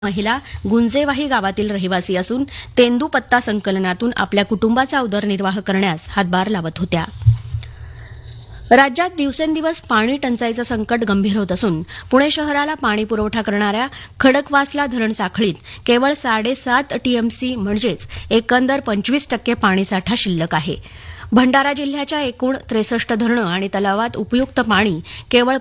महिला गुंजेवाही गावातील रहिवासी असून तेंदूपत्ता संकलनातून आपल्या कुटुंबाचा उदरनिर्वाह करण्यास हातभार लावत होत्या. राज्यात दिवसेंदिवस पाणी टंचाईचं संकट गंभीर होत असून पुणे शहराला पाणी पुरवठा करणाऱ्या खडकवासला धरण साखळीत केवळ 7.5 टीएमसी म्हणजेच एकंदर 25% पाणीसाठा शिल्लक आहे. भंडारा जिल्ह्याच्या एकूण 63 धरणं आणि तलावात उपयुक्त पाणी केवळ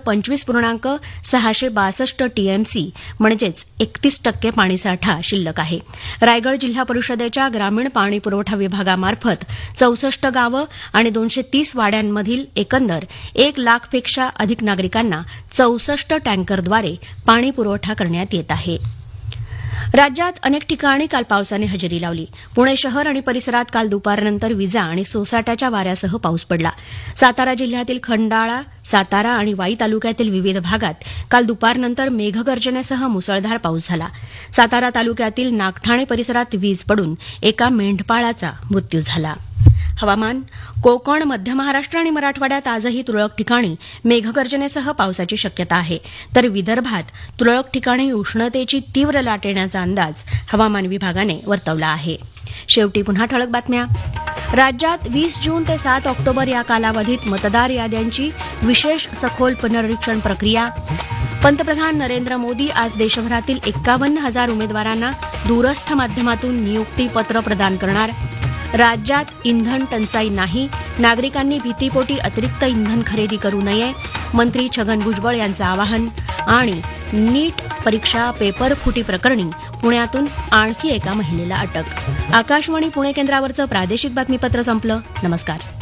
25.662 टीएमसी म्हणजेच 31% पाणीसाठा शिल्लक आहे. रायगड जिल्हा परिषदेच्या ग्रामीण पाणी पुरवठा विभागामार्फत 64 गावं आणि 230 वाड्यांमधील एकंदर 1 लाखपेक्षा अधिक नागरिकांना 64 टँकरद्वारे पाणी पुरवठा करण्यात येत आहे. राज्यात अनेक ठिकाणी काल पावसाने हजेरी लावली. पुणे शहर आणि परिसरात काल दुपारनंतर विजा आणि सोसाट्याच्या वाऱ्यासह पाऊस पडला. सातारा जिल्ह्यातील खंडाळा, सातारा आणि वाई तालुक्यातील विविध भागात काल दुपारनंतर मेघगर्जनेसह मुसळधार पाऊस झाला. सातारा तालुक्यातील नागठाणे परिसरात वीज पडून एका मेंढपाळाचा मृत्यू झाला. हवामान. कोकण, मध्य महाराष्ट्र आणि मराठवाड्यात आजही तुरळक ठिकाणी मेघगर्जनेसह पावसाची शक्यता आहे, तर विदर्भात तुरळक ठिकाणी उष्णतेची तीव्र लाट येण्याचा अंदाज हवामान विभागाने वर्तवला आहे. शेवटी पुन्हा ठळक बातम्या. राज्यात 20 जून ते 7 ऑक्टोबर या कालावधीत मतदार याद्यांची विशेष सखोल पुनरीक्षण प्रक्रिया. पंतप्रधान नरेंद्र मोदी आज देशभरातील 51,000 उमेदवारांना दूरस्थ माध्यमातून नियुक्तीपत्र प्रदान करणार. राज्यात इंधन टंचाई नाही, नागरिकांनी भीतीपोटी अतिरिक्त इंधन खरेदी करू नये, मंत्री छगन भुजबळ यांचं आवाहन. आणि नीट परीक्षा पेपर फुटी प्रकरणी पुण्यातून आणखी एका महिलेला अटक. आकाशवाणी पुणे केंद्रावरचं प्रादेशिक बातमीपत्र संपलं. नमस्कार.